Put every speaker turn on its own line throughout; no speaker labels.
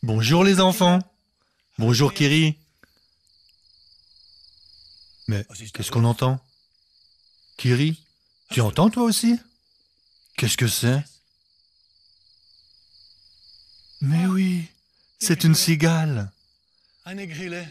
Bonjour les enfants. Bonjour Kiri. Mais qu'est-ce qu'on entend? Kiri, tu entends toi aussi? Qu'est-ce que c'est? Mais oui, c'est une cigale.
Eine Grille.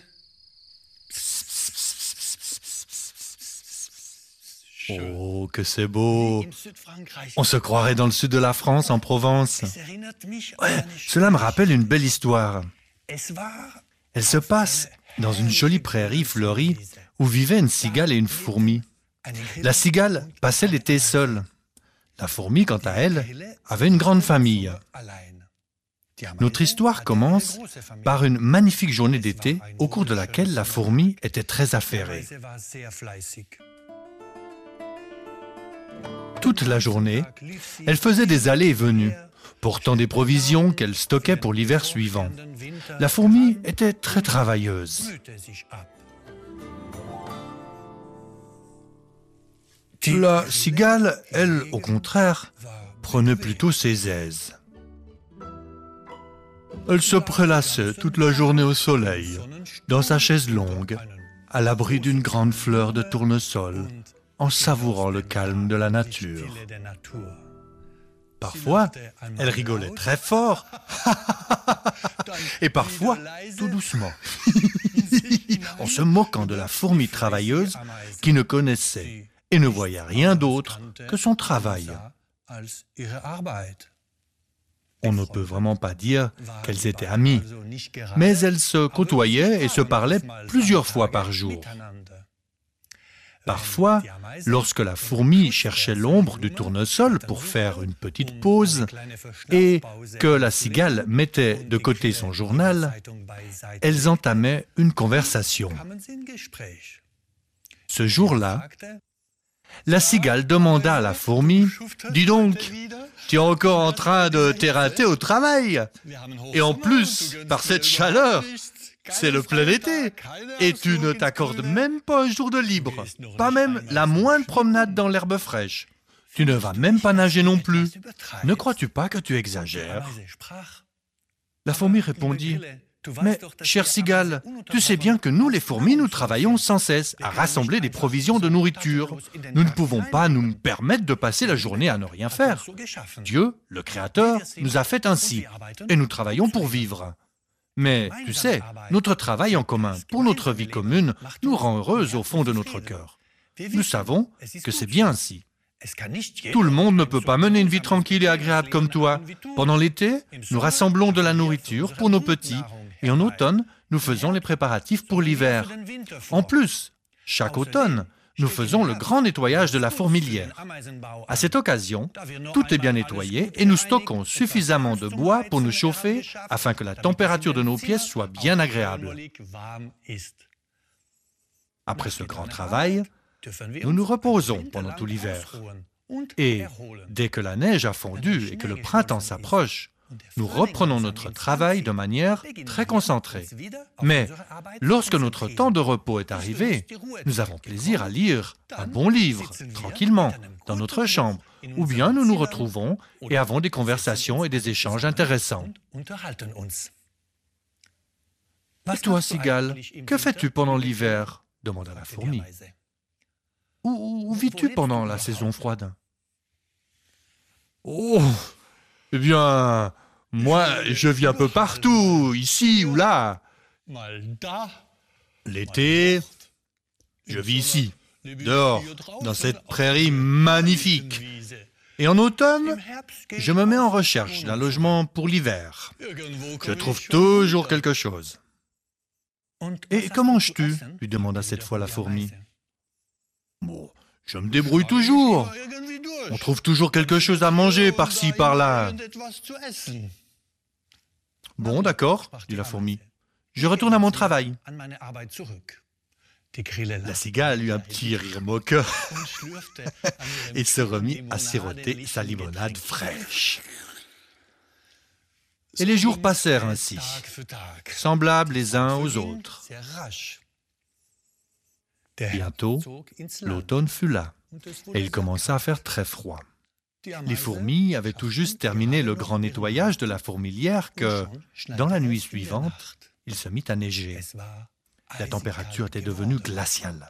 Oh, que c'est beau.
Im Südfrankreich.
On se croirait dans le sud de la France, en Provence.
Es erinnert mich an
Ouais,
eine
cela me rappelle une belle histoire.
Es war
Elle se passe dans une jolie prairie fleurie où vivaient une cigale et une fourmi.
eine Grille.
La cigale passait l'été seule. La fourmi, quant à elle, avait une grande famille.
Allein.
Notre histoire commence par une magnifique journée d'été au cours de laquelle la fourmi était très affairée.
Sie war sehr fleißig.
Toute la journée, elle faisait des allées et venues, portant des provisions qu'elle stockait pour l'hiver suivant. La fourmi était très travailleuse.
Mühte sich ab.
La cigale, elle, au contraire, prenait plutôt ses aises. Elle se prélassait toute la journée au soleil, dans sa chaise longue, à l'abri d'une grande fleur de tournesol, en savourant le calme de la nature.
Stille der Natur.
Parfois, elle rigolait très fort, et parfois, tout doucement, en se moquant de la fourmi travailleuse qui ne connaissait et ne voyait rien d'autre que son travail.
Als ihre Arbeit.
On ne peut vraiment pas dire qu'elles étaient amies,
Also nicht gerade,
mais elles se côtoyaient et se
sprachen
parlaient
manchmal
plusieurs
am
fois
Tage
par jour.
miteinander.
Parfois, lorsque la fourmi cherchait l'ombre du tournesol pour faire une petite pause et que la cigale mettait de côté son journal, elles entamaient une conversation. Ce jour-là, la cigale demanda à la fourmi « Dis donc, tu es encore en train de t'éreinter au travail. Et en plus, par cette chaleur, c'est le plein été. Et tu ne t'accordes même pas un jour de libre. Pas même la moindre promenade dans l'herbe fraîche. Tu ne vas même pas nager non plus. Ne crois-tu pas que tu exagères ?» La fourmi répondit « Mais, chère cigale, tu sais bien que nous, les fourmis, nous travaillons sans cesse à rassembler des provisions de nourriture. Nous ne pouvons pas nous permettre de passer la journée à ne rien faire. Dieu, le Créateur, nous a fait ainsi, et nous travaillons pour vivre. Mais, tu sais, notre travail en commun, pour notre vie commune, nous rend heureux au fond de notre cœur. Nous savons que c'est bien ainsi. Tout le monde ne peut pas mener une vie tranquille et agréable comme toi. Pendant l'été, nous rassemblons de la nourriture pour nos petits, et en automne, nous faisons les préparatifs pour l'hiver. En plus, chaque automne, nous faisons le grand nettoyage de la fourmilière. À cette occasion, tout est bien nettoyé et nous stockons suffisamment de bois pour nous chauffer afin que la température de nos pièces soit bien agréable. Après ce grand travail, nous nous reposons pendant tout l'hiver. Et dès que la neige a fondu et que le printemps s'approche, nous reprenons notre travail de manière très concentrée. Mais lorsque notre temps de repos est arrivé, nous avons plaisir à lire un bon livre, tranquillement, dans notre chambre, ou bien nous nous retrouvons et avons des conversations et des échanges intéressants. Et toi, cigale, que fais-tu pendant l'hiver ? Demanda la fourmi. Où vis-tu pendant la saison froide ? Oh, eh bien, moi, je vis un peu partout, ici ou là. L'été, je vis ici, dehors, dans cette prairie magnifique. Et en automne, je me mets en recherche d'un logement pour l'hiver. Je trouve toujours quelque chose. Et que manges-tu ? Lui demanda cette fois la fourmi. Bon, je me débrouille toujours. On trouve toujours quelque chose à manger par-ci, par-là. Bon, d'accord, dit la fourmi. Je retourne à mon travail. La cigale eut un petit rire moqueur et se remit à siroter sa limonade fraîche. Et les jours passèrent ainsi, semblables les uns aux autres. Bientôt, l'automne fut là, et il commença à faire très froid. Les fourmis avaient tout juste terminé le grand nettoyage de la fourmilière que, dans la nuit suivante, il se mit à neiger. La température était devenue glaciale.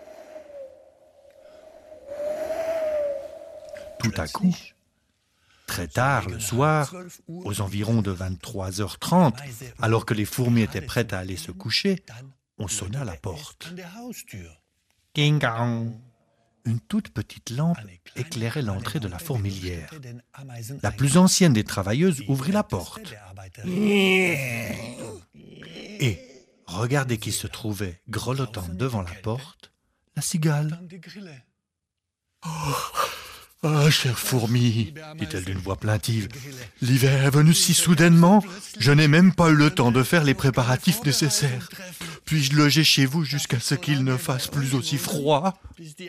Tout à coup, très tard le soir, aux environs de 23h30, alors que les fourmis étaient prêtes à aller se coucher, on sonna à la porte. Ding-dong. Une toute petite lampe éclairait l'entrée de la fourmilière. La plus ancienne des travailleuses ouvrit la porte. Et, regardez qui se trouvait grelottant devant la porte, la cigale. Ah, chère fourmi, dit-elle d'une voix plaintive, l'hiver est venu si soudainement, je n'ai même pas eu le temps de faire les préparatifs nécessaires. Puis-je loger chez vous jusqu'à ce qu'il ne fasse plus aussi froid?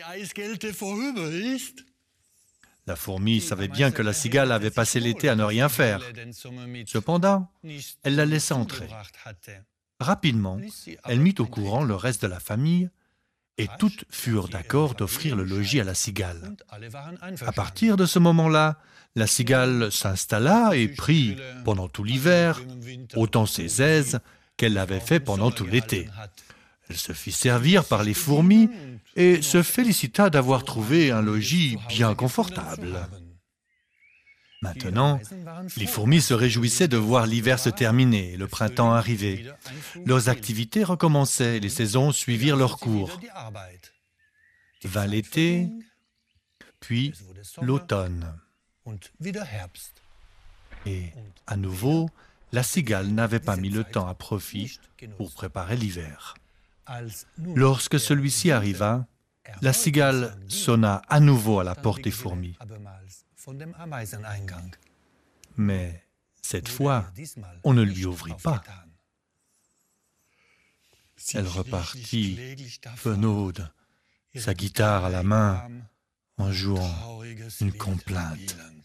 La fourmi savait bien que la cigale avait passé l'été à ne rien faire. Cependant, elle la laissa entrer. Rapidement, elle mit au courant le reste de la famille, et toutes furent d'accord d'offrir le logis à la cigale. À partir de ce moment-là, la cigale s'installa et prit, pendant tout l'hiver, autant ses aises qu'elle l'avait fait pendant tout l'été. Elle se fit servir par les fourmis et se félicita d'avoir trouvé un logis bien confortable. Maintenant, les fourmis se réjouissaient de voir l'hiver se terminer et le printemps arriver. Leurs activités recommençaient et les saisons suivirent leur cours. Vint l'été, puis l'automne. Et, à nouveau, la cigale n'avait pas mis le temps à profit pour préparer l'hiver. Lorsque celui-ci arriva, la cigale sonna à nouveau à la porte des fourmis. Mais cette fois, on ne lui ouvrit pas. Elle repartit, penaude, sa guitare à la main, en jouant une complainte.